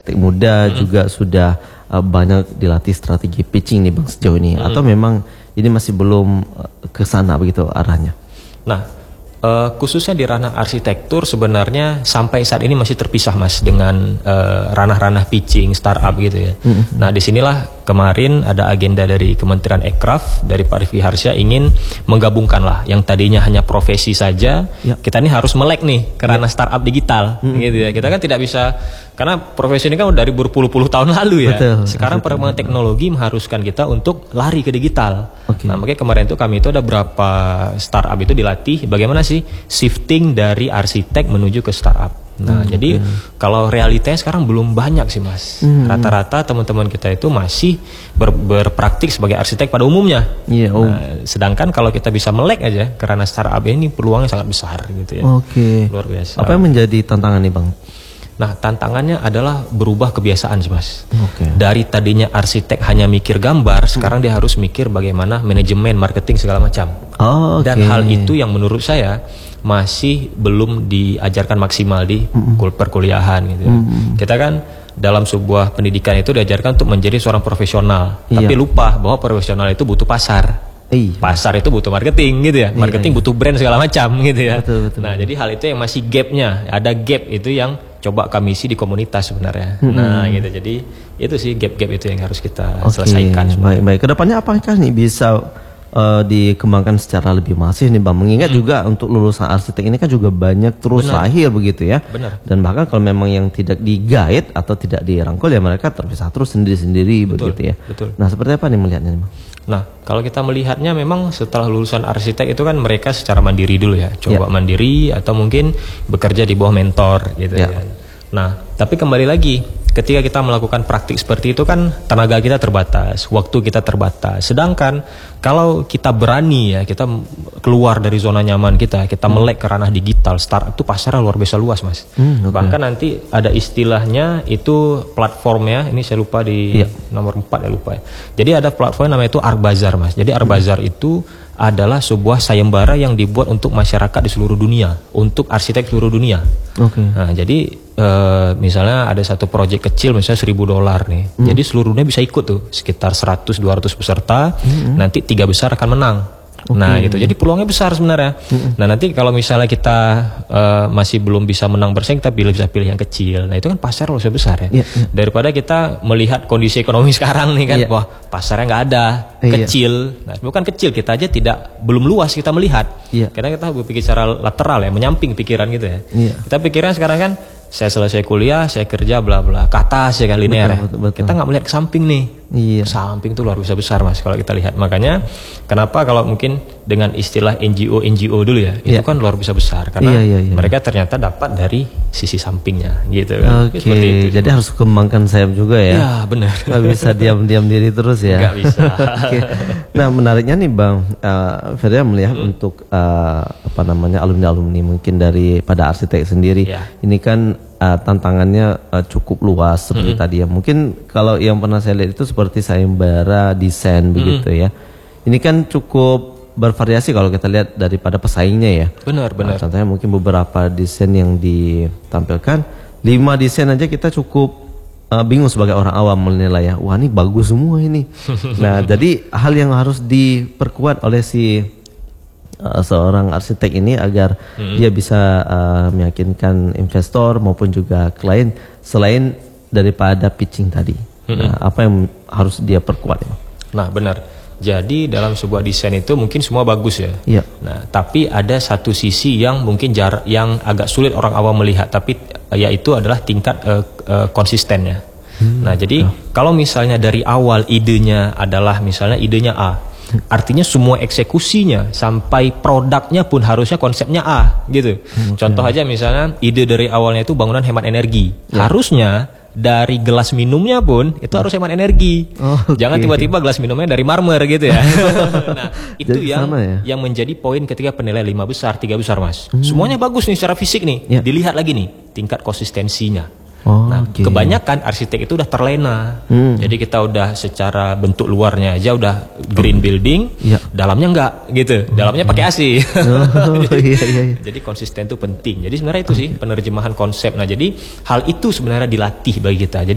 muda juga sudah banyak dilatih strategi pitching nih Bang sejauh ini, atau memang ini masih belum ke sana begitu arahnya? Nah, khususnya di ranah arsitektur sebenarnya sampai saat ini masih terpisah Mas dengan ranah-ranah pitching startup gitu ya. Nah, disinilah kemarin ada agenda dari Kementerian Ekraf dari Pak Rifki Harsha ingin menggabungkan lah yang tadinya hanya profesi saja, kita ini harus melek nih ke ranah startup digital gitu ya. Kita kan tidak bisa, karena profesi ini kan udah dari berpuluh-puluh tahun lalu ya. Betul. Sekarang perkembangan teknologi mengharuskan kita untuk lari ke digital. Okay. Nah, makanya kemarin itu kami itu ada berapa startup itu dilatih bagaimana sih shifting dari arsitek menuju ke startup. Nah, jadi kalau realitanya sekarang belum banyak sih Mas. Rata-rata teman-teman kita itu masih berpraktik sebagai arsitek pada umumnya. Nah, sedangkan kalau kita bisa melek aja karena startup ini peluangnya sangat besar gitu ya. Oke. Luar biasa. Apa yang menjadi tantangan nih Bang? Nah, tantangannya adalah berubah kebiasaan sih Mas. Oke. Dari tadinya arsitek hanya mikir gambar, sekarang dia harus mikir bagaimana manajemen, marketing segala macam. Oh, Dan hal itu yang menurut saya masih belum diajarkan maksimal di perkuliahan gitu ya. Kita kan dalam sebuah pendidikan itu diajarkan untuk menjadi seorang profesional, tapi lupa bahwa profesional itu butuh pasar. Pasar itu butuh marketing gitu ya. Marketing butuh brand segala macam gitu ya. Betul. Nah, jadi hal itu yang masih gapnya. Ada gap itu yang coba kami isi di komunitas sebenarnya. Nah, gitu. Jadi itu sih gap-gap itu yang harus kita selesaikan. Baik. Kedepannya apakah nih bisa dikembangkan secara lebih masif nih Bang? Mengingat juga untuk lulusan arsitek ini kan juga banyak terus lahir begitu ya. Dan bahkan kalau memang yang tidak di-guide atau tidak dirangkul ya mereka terpisah terus sendiri-sendiri begitu ya. Nah, seperti apa nih melihatnya Bang? Nah, kalau kita melihatnya memang setelah lulusan arsitek itu kan mereka secara mandiri dulu ya. Coba mandiri atau mungkin bekerja di bawah mentor gitu ya. Nah, tapi kembali lagi ketika kita melakukan praktik seperti itu kan tenaga kita terbatas, waktu kita terbatas. Sedangkan kalau kita berani ya, kita keluar dari zona nyaman kita melek ke ranah digital, startup itu pasarnya luar biasa luas Mas. Bahkan nanti ada istilahnya itu platformnya, ini saya lupa di nomor 4 ya lupa ya. Jadi ada platform namanya itu Arbazar Mas. Jadi Arbazar itu adalah sebuah sayembara yang dibuat untuk masyarakat di seluruh dunia, untuk arsitek seluruh dunia. Nah, jadi misalnya ada satu proyek kecil misalnya $1.000 nih. Jadi seluruhnya bisa ikut tuh, sekitar 100-200 peserta. Nanti 3 besar akan menang. Nah, gitu. Jadi peluangnya besar sebenarnya. Nah, nanti kalau misalnya kita masih belum bisa menang bersaing, kita bisa pilih yang kecil. Nah, itu kan pasar luar besar ya. Daripada kita melihat kondisi ekonomi sekarang nih kan, wah pasarnya nggak ada, kecil. Nah, bukan kecil, kita aja belum luas kita melihat. Karena kita berpikir secara lateral ya, menyamping pikiran gitu ya. Kita pikirnya sekarang kan, saya selesai kuliah, saya kerja, bla bla, ke atas ya kan, linear. Kita nggak melihat ke samping nih. Ke samping itu luar biasa besar Mas kalau kita lihat. Makanya kenapa kalau mungkin dengan istilah NGO dulu ya, itu kan luar biasa besar karena mereka ternyata dapat dari sisi sampingnya gitu kan. Oke, jadi harus kembangkan sayap juga ya. Ya benar. Nggak bisa diam-diam diri terus ya. Nggak bisa. Nah, menariknya nih Bang, Ferya melihat untuk alumni-alumni mungkin pada arsitek sendiri. Ini kan tantangannya cukup luas seperti tadi ya. Mungkin kalau yang pernah saya lihat itu seperti sayembara desain begitu ya. Ini kan cukup bervariasi kalau kita lihat daripada pesaingnya ya. Benar. Contohnya mungkin beberapa desain yang ditampilkan, 5 desain aja kita cukup bingung sebagai orang awam menilai ya. Wah, ini bagus semua ini. Nah, jadi hal yang harus diperkuat oleh seorang arsitek ini agar dia bisa meyakinkan investor maupun juga klien selain daripada pitching tadi. Nah, apa yang harus dia perkuat ya? Nah, benar. Jadi dalam sebuah desain itu mungkin semua bagus ya. Nah, tapi ada satu sisi yang mungkin yang agak sulit orang awam melihat, tapi yaitu adalah tingkat konsistennya. Nah, jadi kalau misalnya dari awal idenya adalah misalnya idenya A, artinya semua eksekusinya sampai produknya pun harusnya konsepnya A gitu. Contoh aja misalnya ide dari awalnya itu bangunan hemat energi. Harusnya dari gelas minumnya pun itu harus hemat energi. Jangan tiba-tiba gelas minumnya dari marmer gitu ya. Nah, itu yang menjadi poin ketika penilaian 5 besar, 3 besar Mas. Semuanya bagus nih secara fisik nih. Dilihat lagi nih tingkat konsistensinya. Kebanyakan arsitek itu udah terlena. Jadi kita udah secara bentuk luarnya aja udah green building, dalamnya enggak gitu. Dalamnya pakai AC. Jadi konsisten itu penting. Jadi sebenarnya itu sih penerjemahan konsep. Nah, jadi hal itu sebenarnya dilatih bagi kita. Jadi